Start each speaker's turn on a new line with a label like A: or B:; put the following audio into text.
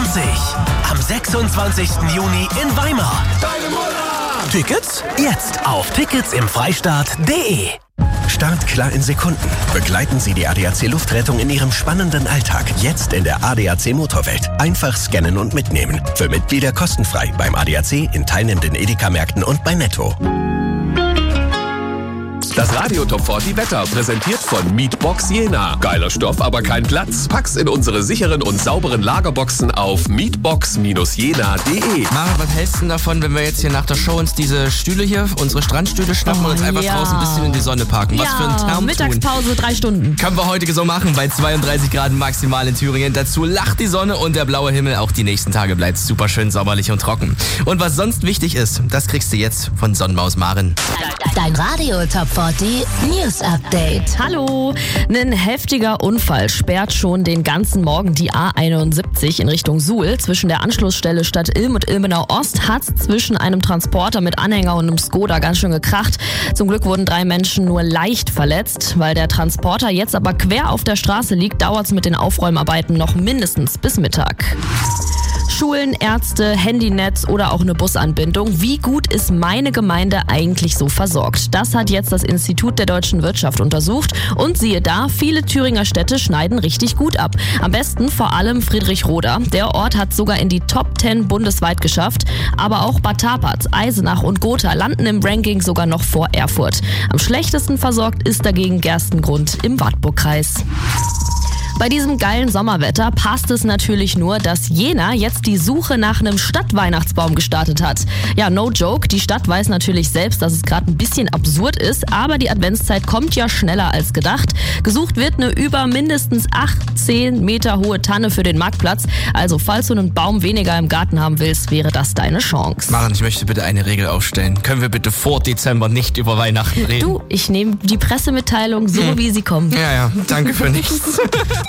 A: Am 26. Juni in Weimar.
B: Deine Mutter!
A: Tickets jetzt auf ticketsimfreistaat.de. Start klar in Sekunden. Begleiten Sie die ADAC Luftrettung in Ihrem spannenden Alltag. Jetzt in der ADAC Motorwelt. Einfach scannen und mitnehmen. Für Mitglieder kostenfrei beim ADAC, in teilnehmenden Edeka-Märkten und bei Netto.
C: Das Radio Top 40 Wetter, präsentiert von Mietbox Jena. Geiler Stoff, aber kein Platz. Pack's in unsere sicheren und sauberen Lagerboxen auf mietbox-jena.de.
D: Mara, was hältst du denn davon, wenn wir jetzt hier nach der Show uns diese Stühle hier, unsere Strandstühle schnappen und uns einfach draußen ein bisschen in die Sonne parken? Was für ein Traum.
E: Mittagspause, 3 Stunden.
D: Können wir heute so machen, bei 32 Grad maximal in Thüringen. Dazu lacht die Sonne und der blaue Himmel. Auch die nächsten Tage bleibt super schön sommerlich und trocken. Und was sonst wichtig ist, das kriegst du jetzt von Sonnenmaus Maren.
F: Dein Radio Top 40 News Update.
E: Hallo. Ein heftiger Unfall sperrt schon den ganzen Morgen die A71 in Richtung Suhl. Zwischen der Anschlussstelle Stadt Ilm und Ilmenau Ost hat zwischen einem Transporter mit Anhänger und einem Skoda ganz schön gekracht. Zum Glück wurden 3 Menschen nur leicht verletzt. Weil der Transporter jetzt aber quer auf der Straße liegt, dauert es mit den Aufräumarbeiten noch mindestens bis Mittag. Schulen, Ärzte, Handynetz oder auch eine Busanbindung. Wie gut ist meine Gemeinde eigentlich so versorgt? Das hat jetzt das Institut der deutschen Wirtschaft untersucht. Und siehe da, viele Thüringer Städte schneiden richtig gut ab. Am besten vor allem Friedrichroda. Der Ort hat sogar in die Top 10 bundesweit geschafft. Aber auch Bad Taparz, Eisenach und Gotha landen im Ranking sogar noch vor Erfurt. Am schlechtesten versorgt ist dagegen Gerstengrund im Wartburgkreis. Bei diesem geilen Sommerwetter passt es natürlich nur, dass Jena jetzt die Suche nach einem Stadtweihnachtsbaum gestartet hat. Ja, no joke, die Stadt weiß natürlich selbst, dass es gerade ein bisschen absurd ist, aber die Adventszeit kommt ja schneller als gedacht. Gesucht wird eine über mindestens 18 Meter hohe Tanne für den Marktplatz. Also falls du einen Baum weniger im Garten haben willst, wäre das deine Chance.
D: Maren, ich möchte bitte eine Regel aufstellen. Können wir bitte vor Dezember nicht über Weihnachten reden?
E: Du, ich nehme die Pressemitteilung so, wie sie kommt.
D: Ja, danke für nichts.